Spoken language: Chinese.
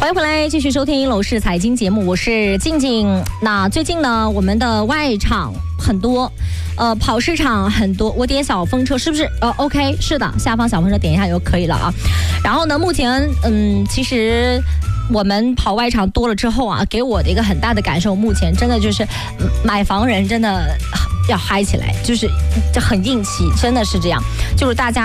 欢迎回来，继续收听楼市财经节目，我是静静。那最近呢，我们的外场很多，跑市场很多。我点小风车是不是？OK， 是的，下方小风车点一下就可以了啊。然后呢，目前其实我们跑外场多了之后啊，给我的一个很大的感受，目前真的就是买房人真的要嗨起来，就是很硬气，真的是这样，就是大家。